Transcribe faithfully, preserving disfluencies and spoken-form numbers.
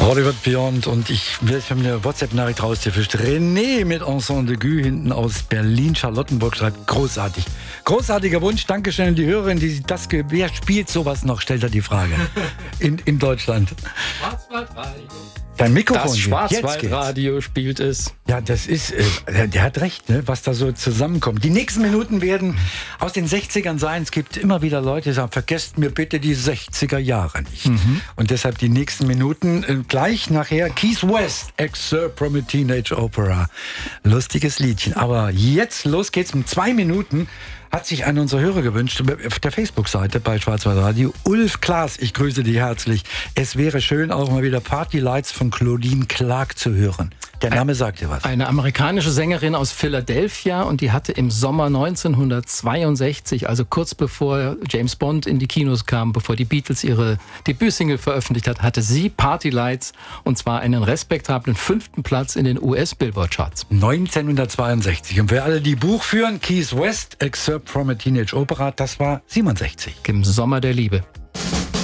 Hollywood Beyond und ich, wir haben eine WhatsApp-Nachricht rausgefischt. René mit Ensemble de Gue hinten aus Berlin-Charlottenburg schreibt, großartig. Großartiger Wunsch, Dankeschön an die Hörerin, die das, wer spielt sowas noch, stellt er die Frage. In, in Deutschland. Schwarzwaldradio. Dein Mikrofon. Das Schwarzwaldradio spielt es. Ja, das ist, äh, der, der hat recht, ne, was da so zusammenkommt. Die nächsten Minuten werden aus den sechzigern sein. Es gibt immer wieder Leute, die sagen, vergesst mir bitte die sechziger Jahre nicht. Mhm. Und deshalb die nächsten Minuten, äh, gleich nachher Keith West, Excerpt from a Teenage Opera. Lustiges Liedchen. Aber jetzt, los geht's mit zwei Minuten. Hat sich einer unserer Hörer gewünscht, auf der Facebook-Seite bei Schwarzwaldradio. Ulf Klaas, ich grüße dich herzlich. Es wäre schön, auch mal wieder Party Lights von Claudine Clark zu hören. Der Name sagt dir was. Eine amerikanische Sängerin aus Philadelphia und die hatte im Sommer neunzehnhundertzweiundsechzig, also kurz bevor James Bond in die Kinos kam, bevor die Beatles ihre Debütsingle veröffentlicht hat, hatte sie Party Lights und zwar einen respektablen fünften Platz in den U S-Billboard-Charts. neunzehnhundertzweiundsechzig. Und für alle, die Buch führen, Keith West, Excerpt from a Teenage Opera, das war siebenundsechzig. Im Sommer der Liebe.